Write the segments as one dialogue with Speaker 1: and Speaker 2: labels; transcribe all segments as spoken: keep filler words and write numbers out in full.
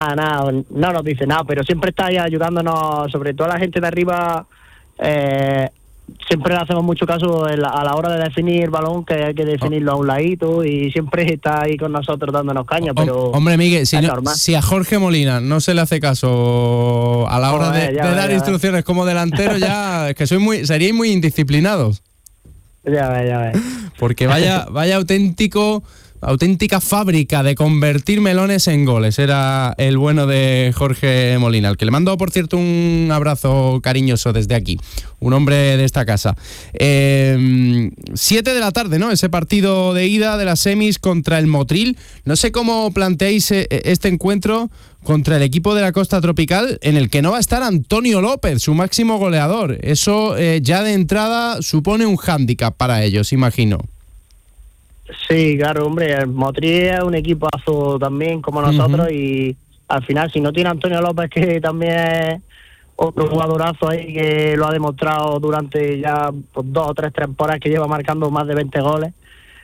Speaker 1: nada, no nos dice nada, pero siempre está ahí ayudándonos, sobre todo la gente de arriba. Eh, siempre le hacemos mucho caso a la hora de definir el balón, que hay que definirlo a un ladito, y siempre está ahí con nosotros dándonos caña, pero...
Speaker 2: Hombre, Miguel, si, no, si a Jorge Molina no se le hace caso a la hora Joder, de, de ve, dar instrucciones ve. como delantero, ya es que soy muy, seríais muy indisciplinados.
Speaker 1: Ya ves, ya ves.
Speaker 2: Porque vaya, vaya auténtico... auténtica fábrica de convertir melones en goles. Era el bueno de Jorge Molina, al que le mando, por cierto, un abrazo cariñoso desde aquí. Un hombre de esta casa. Eh, siete de la tarde, ¿no? Ese partido de ida de las semis contra el Motril. No sé cómo planteáis este encuentro contra el equipo de la Costa Tropical, en el que no va a estar Antonio López, su máximo goleador. Eso eh, ya de entrada supone un hándicap para ellos, imagino.
Speaker 1: Sí, claro, hombre, el Motril es un equipazo también como nosotros, uh-huh. y al final si no tiene Antonio López, que también es otro jugadorazo ahí que lo ha demostrado durante ya pues, dos o tres temporadas, que lleva marcando más de veinte goles,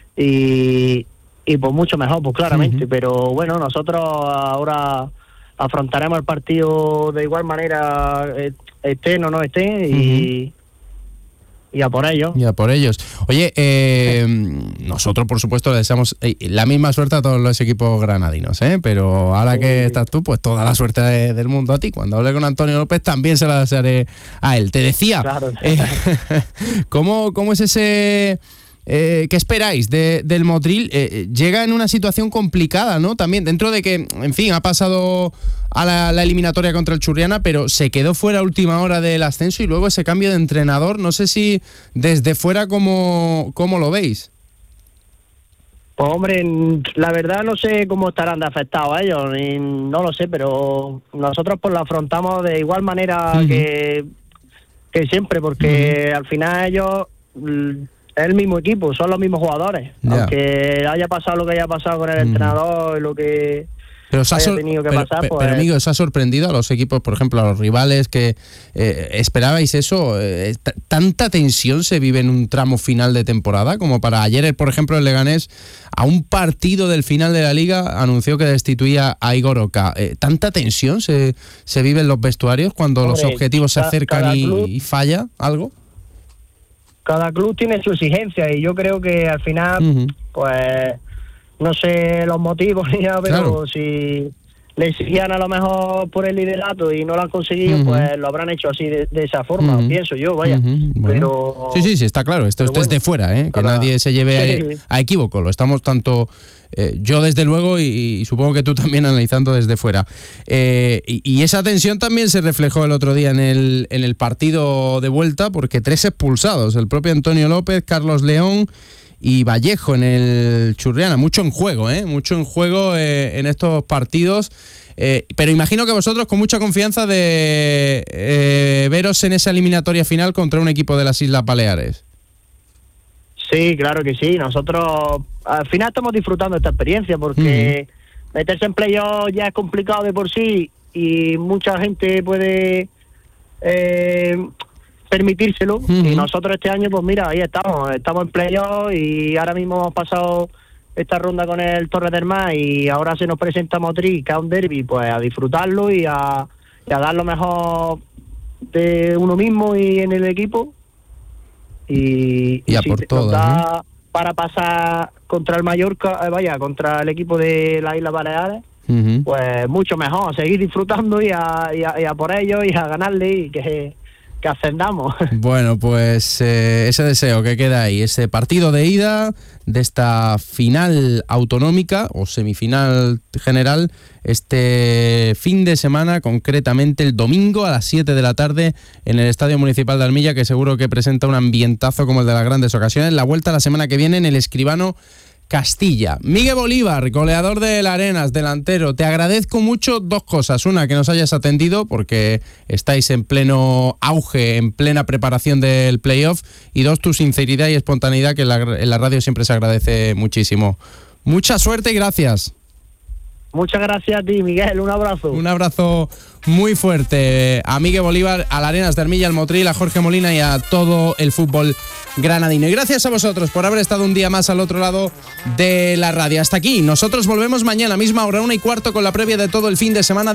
Speaker 1: y, y pues mucho mejor, pues claramente, uh-huh. pero bueno, nosotros ahora afrontaremos el partido de igual manera, estén o no estén, uh-huh. y... Y a por ellos.
Speaker 2: Y a por ellos. Oye, eh, nosotros, por supuesto, le deseamos la misma suerte a todos los equipos granadinos, ¿eh? Pero ahora sí. que estás tú, pues toda la suerte de, del mundo a ti. Cuando hable con Antonio López, también se la desearé a él. Te decía, claro. eh, ¿cómo, ¿cómo es ese... Eh, ¿Qué esperáis de, del Motril? Eh, llega en una situación complicada, ¿no? También dentro de que, en fin, ha pasado a la, la eliminatoria contra el Churriana, pero se quedó fuera a última hora del ascenso, y luego ese cambio de entrenador. No sé si desde fuera, ¿cómo, cómo lo veis?
Speaker 1: Pues hombre, la verdad no sé cómo estarán de afectados ellos, ni, no lo sé, pero nosotros pues lo afrontamos de igual manera uh-huh. que, que siempre, porque uh-huh. al final ellos... es el mismo equipo, son los mismos jugadores, yeah. aunque haya pasado lo que haya pasado con el mm. entrenador y lo que
Speaker 2: pero
Speaker 1: haya
Speaker 2: sor-
Speaker 1: tenido que
Speaker 2: pero,
Speaker 1: pasar.
Speaker 2: pero,
Speaker 1: pues...
Speaker 2: pero amigo, ¿eso ha sorprendido a los equipos, por ejemplo, a los rivales que eh, esperabais eso? Eh, t- ¿Tanta tensión se vive en un tramo final de temporada como para ayer, por ejemplo, el Leganés, a un partido del final de la Liga, anunció que destituía a Igor Oca? Eh, ¿Tanta tensión se, se vive en los vestuarios cuando Hombre, los objetivos se acercan y, club... y falla algo?
Speaker 1: Cada club tiene su exigencia, y yo creo que al final, uh-huh. pues, no sé los motivos ni nada, pero claro. si le exigían a lo mejor por el liderato y no lo han conseguido, uh-huh. pues lo habrán hecho así de, de esa forma, uh-huh. pienso yo, vaya. Uh-huh. Bueno. Pero
Speaker 2: sí, sí, sí, está claro, esto, esto bueno, es de fuera, ¿eh? Que para... nadie se lleve sí. a, a equívoco, lo estamos tanto... Eh, yo desde luego, y, y supongo que tú también, analizando desde fuera. Eh, y, y esa tensión también se reflejó el otro día en el, en el partido de vuelta, porque tres expulsados, el propio Antonio López, Carlos León y Vallejo en el Churriana. Mucho en juego, ¿eh? Mucho en juego eh, en estos partidos. Eh, pero imagino que vosotros con mucha confianza de eh, veros en esa eliminatoria final contra un equipo de las Islas Baleares.
Speaker 1: Sí, claro que sí. Nosotros al final estamos disfrutando de esta experiencia, porque uh-huh. meterse en playoff ya es complicado de por sí, y mucha gente puede eh, permitírselo. Uh-huh. Y nosotros este año, pues mira, ahí estamos, estamos en playoff, y ahora mismo hemos pasado esta ronda con el Torre del Mar, y ahora se nos presenta Motril, que es un derbi, pues a disfrutarlo y a, y a dar lo mejor de uno mismo y en el equipo. Y,
Speaker 2: y a
Speaker 1: si
Speaker 2: por todo,
Speaker 1: da
Speaker 2: ¿eh?
Speaker 1: Para pasar contra el Mallorca, eh, vaya, contra el equipo de las Islas Baleares, uh-huh. pues mucho mejor, seguir disfrutando y a, y a, y a por ellos y a ganarle, y que, que ascendamos.
Speaker 2: Bueno, pues eh, ese deseo que queda ahí, ese partido de ida de esta final autonómica o semifinal general, este fin de semana, concretamente el domingo a las siete de la tarde en el Estadio Municipal de Armilla, que seguro que presenta un ambientazo como el de las grandes ocasiones. La vuelta la semana que viene en el Escribano Castilla. Miguel Bolívar, goleador del Arenas, delantero, te agradezco mucho dos cosas. Una, que nos hayas atendido, porque estáis en pleno auge, en plena preparación del playoff. Y dos, tu sinceridad y espontaneidad, que en la, en la radio siempre se agradece muchísimo. Mucha suerte y gracias.
Speaker 1: Muchas gracias a ti, Miguel. Un abrazo.
Speaker 2: Un abrazo muy fuerte a Miguel Bolívar, a la Arenas de Armilla, al Motril, a Jorge Molina y a todo el fútbol granadino. Y gracias a vosotros por haber estado un día más al otro lado de la radio. Hasta aquí. Nosotros volvemos mañana, misma hora, una y cuarto, con la previa de todo el fin de semana.